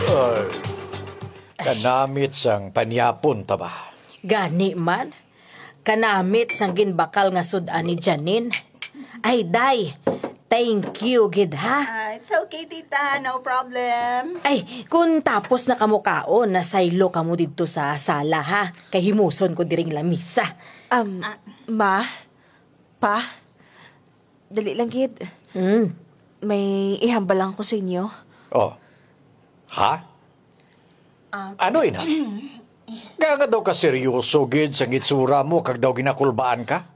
Kanamit sang panyapon ta ba? Gani man, kanamit sang ginbakal nga sudan ni Janine. Ay, day, thank you, gid ha. It's okay, tita. No problem. Ay, kung tapos na kamukaon, nasaylo ka mo dito sa sala ha. Kay himuson ko diring lamisa. Ma? Pa? Dali lang, gid. May ihambal lang ko sa inyo. Oh. Ha? Ano ina? Kaya daw ka seryoso, gid, sa ngitsura mo, kag daw ginakulbaan ka?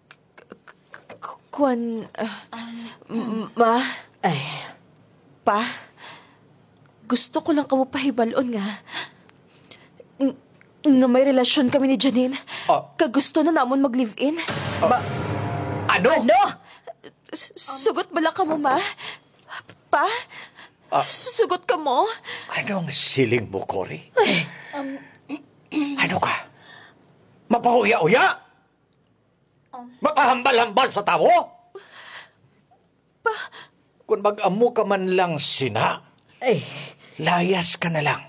Ma? Ay, Pa? Gusto ko lang kamo pahibalon nga. Nga may relasyon kami ni Janine. Kag gusto na namon mag-live-in. Ano? Sugot bala ka mo, ma? Pa? Sugot ka mo? Anong siling mo, Cory? Ano ka? Mapahuya-uya? Mapahambal-hambal sa tao? Kung mag-amo ka man lang sina, ay, layas ka na lang.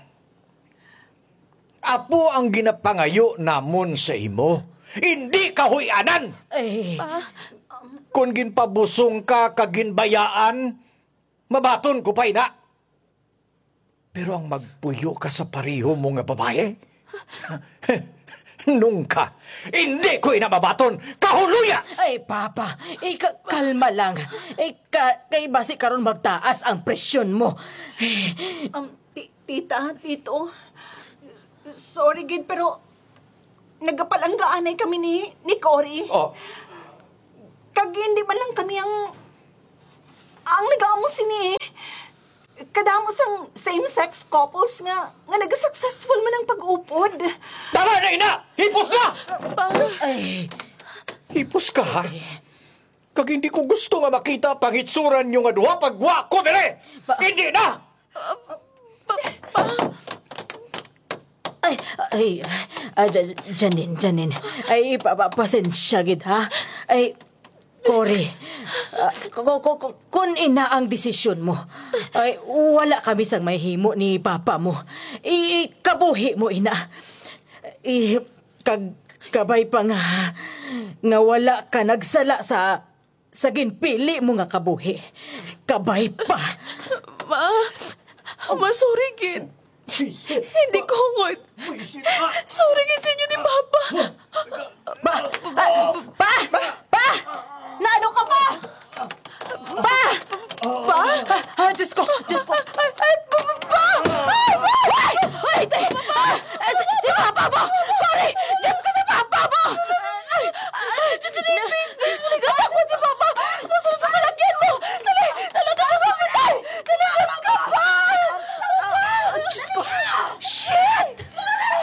Apo ang ginapangayo namon sa imo. Hindi ka huyanan! ay. Kung ginpabusong ka kaginbayaan, mabaton ko pa ina. Pero ang magpuyo ka sa pariho mo nga babae, nung ka, hindi ko inababaton, kahuluya! Ay, Papa, kalma lang. Kay basi karon magtaas ang presyon mo. Tita, tito. Sorry, gid, pero nagapalanggaanay kami ni Cory. Oh, Kag hindi man lang kami ang nag-aamo sini. Kadamo sang same-sex couples nga nag-successful man ang pag-upod. tama na ina! Hipos na! Ay, Hipos ka, ha? Kag hindi ko gusto nga makita pangitsuran nyo nga duha pagwa ko, dire! Hindi na! Janine. Ay, pasensya gid ha. Ay, Cory, kung ina ang desisyon mo, ay wala kami sang may himo ni Papa mo. Kabuhi mo, ina. Kabay pa nga wala ka nagsala sa ginpili mo nga kabuhi. Kabay pa. Ma, sorry, gid. Hindi ko hungod. Sorry, gid sa inyo ni Papa. Pa! Naano ka pa? Pa! Diyos ko! Si Papa mo! Sorry! Diyos ko, si Papa mo! Janine, please,